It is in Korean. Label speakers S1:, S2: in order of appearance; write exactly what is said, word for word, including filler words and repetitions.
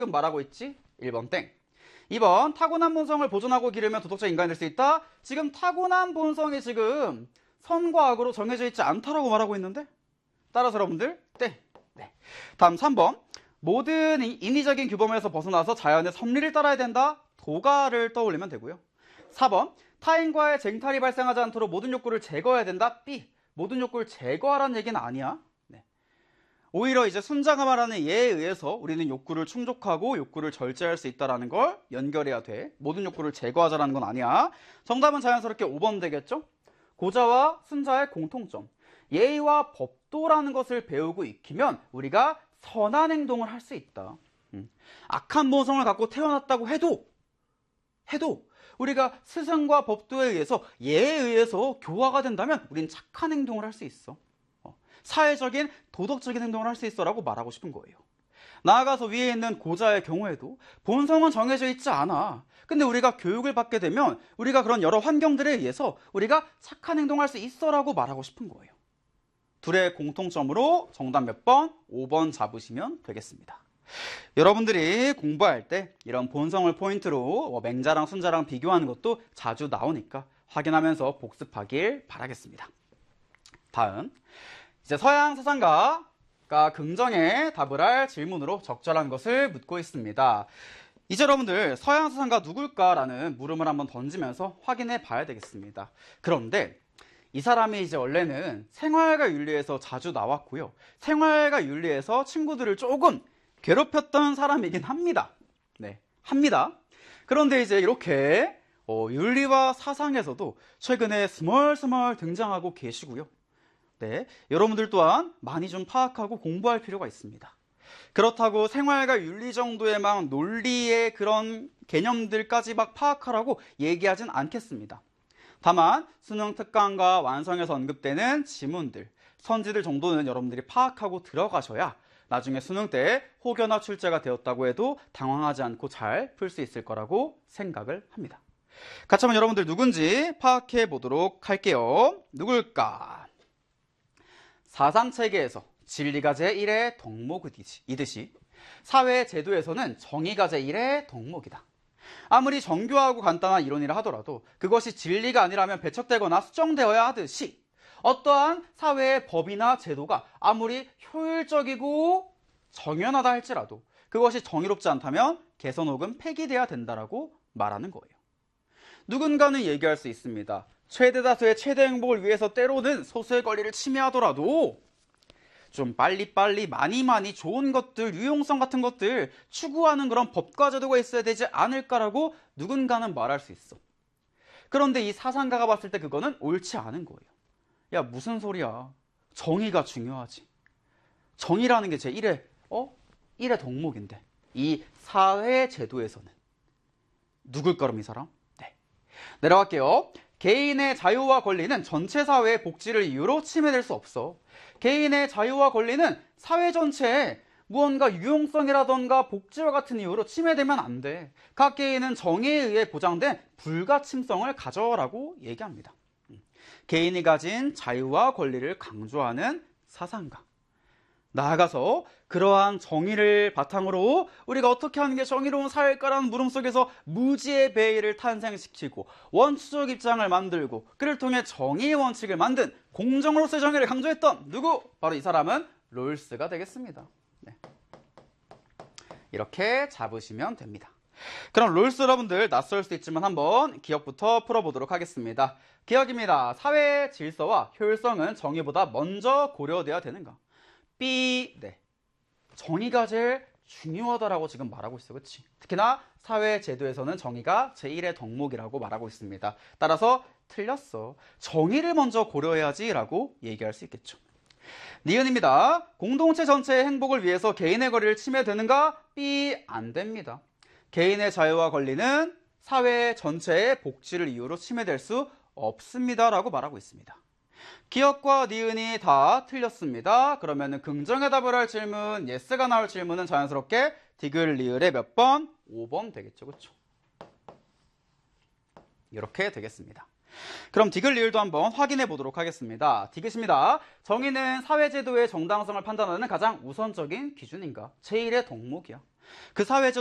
S1: 지금 말하고 있지? 일 번 땡. 이 번 타고난 본성을 보존하고 기르면 도덕적 인간이 될 수 있다. 지금 타고난 본성이 지금 선과 악으로 정해져 있지 않다라고 말하고 있는데, 따라서 여러분들 땡. 네. 다음 삼 번 모든 인위적인 규범에서 벗어나서 자연의 섭리를 따라야 된다. 도가를 떠올리면 되고요. 사 번 타인과의 쟁탈이 발생하지 않도록 모든 욕구를 제거해야 된다. B. 모든 욕구를 제거하라는 얘기는 아니야. 네. 오히려 이제 순자가 말하는 예에 의해서 우리는 욕구를 충족하고 욕구를 절제할 수 있다는 걸 연결해야 돼. 모든 욕구를 제거하자라는 건 아니야. 정답은 자연스럽게 오 번 되겠죠? 고자와 순자의 공통점. 예의와 법도라는 것을 배우고 익히면 우리가 선한 행동을 할 수 있다. 음. 악한 본성을 갖고 태어났다고 해도 해도 우리가 스승과 법도에 의해서 예에 의해서 교화가 된다면 우린 착한 행동을 할 수 있어. 어. 사회적인 도덕적인 행동을 할 수 있어 라고 말하고 싶은 거예요. 나아가서 위에 있는 고자의 경우에도 본성은 정해져 있지 않아. 근데 우리가 교육을 받게 되면 우리가 그런 여러 환경들에 의해서 우리가 착한 행동을 할 수 있어 라고 말하고 싶은 거예요. 둘의 공통점으로 정답 몇 번? 오 번 잡으시면 되겠습니다. 여러분들이 공부할 때 이런 본성을 포인트로 맹자랑 순자랑 비교하는 것도 자주 나오니까 확인하면서 복습하길 바라겠습니다. 다음, 이제 서양 사상가가 긍정의 답을 할 질문으로 적절한 것을 묻고 있습니다. 이제 여러분들 서양 사상가 누굴까라는 물음을 한번 던지면서 확인해 봐야 되겠습니다. 그런데 이 사람이 이제 원래는 생활과 윤리에서 자주 나왔고요. 생활과 윤리에서 친구들을 조금 괴롭혔던 사람이긴 합니다. 네, 합니다. 그런데 이제 이렇게 어, 윤리와 사상에서도 최근에 스멀스멀 등장하고 계시고요. 네, 여러분들 또한 많이 좀 파악하고 공부할 필요가 있습니다. 그렇다고 생활과 윤리 정도의 막 논리의 그런 개념들까지 막 파악하라고 얘기하진 않겠습니다. 다만 수능 특강과 완성에서 언급되는 지문들, 선지들 정도는 여러분들이 파악하고 들어가셔야 나중에 수능 때 혹여나 출제가 되었다고 해도 당황하지 않고 잘 풀 수 있을 거라고 생각을 합니다. 같이 한번 여러분들 누군지 파악해 보도록 할게요. 누굴까? 사상체계에서 진리가 제일의 덕목이듯이 사회 제도에서는 정의가 제일의 덕목이다. 아무리 정교하고 간단한 이론이라 하더라도 그것이 진리가 아니라면 배척되거나 수정되어야 하듯이 어떠한 사회의 법이나 제도가 아무리 효율적이고 정연하다 할지라도 그것이 정의롭지 않다면 개선 혹은 폐기돼야 된다라고 말하는 거예요. 누군가는 얘기할 수 있습니다. 최대 다수의 최대 행복을 위해서 때로는 소수의 권리를 침해하더라도 좀 빨리빨리 많이 많이 좋은 것들, 유용성 같은 것들 추구하는 그런 법과 제도가 있어야 되지 않을까라고 누군가는 말할 수 있어. 그런데 이 사상가가 봤을 때 그거는 옳지 않은 거예요. 야, 무슨 소리야. 정의가 중요하지. 정의라는 게 제일의 어? 일의 덕목인데 이 사회 제도에서는 누굴까 그럼 이 사람? 네. 내려갈게요. 개인의 자유와 권리는 전체 사회의 복지를 이유로 침해될 수 없어. 개인의 자유와 권리는 사회 전체에 무언가 유용성이라던가 복지와 같은 이유로 침해되면 안 돼. 각 개인은 정의에 의해 보장된 불가침성을 가져라고 얘기합니다. 개인이 가진 자유와 권리를 강조하는 사상가. 나아가서 그러한 정의를 바탕으로 우리가 어떻게 하는 게 정의로운 사회일까라는 물음 속에서 무지의 배의를 탄생시키고 원초적 입장을 만들고 그를 통해 정의의 원칙을 만든 공정으로서의 정의를 강조했던 누구? 바로 이 사람은 롤스가 되겠습니다. 네. 이렇게 잡으시면 됩니다. 그럼 롤스 여러분들 낯설 수 있지만 한번 기억부터 풀어보도록 하겠습니다. 기억입니다. 사회의 질서와 효율성은 정의보다 먼저 고려돼야 되는가? B. 네. 정의가 제일 중요하다라고 지금 말하고 있어. 그치? 특히나 사회 제도에서는 정의가 제일의 덕목이라고 말하고 있습니다. 따라서 틀렸어. 정의를 먼저 고려해야지 라고 얘기할 수 있겠죠. 니은입니다. 공동체 전체의 행복을 위해서 개인의 권리를 침해되는가? B. 안 됩니다. 개인의 자유와 권리는 사회 전체의 복지를 이유로 침해될 수 없습니다 라고 말하고 있습니다. 기억과 니은이 다 틀렸습니다. 그러면 긍정의 답을 할 질문, 예스가 나올 질문은 자연스럽게 디귿, 리을의 몇 번? 오 번 되겠죠. 그렇죠? 이렇게 되겠습니다. 그럼 디귿, 리을도 한번 확인해 보도록 하겠습니다. 디귿입니다. 정의는 사회제도의 정당성을 판단하는 가장 우선적인 기준인가? 제일의 덕목이야. 그 사회적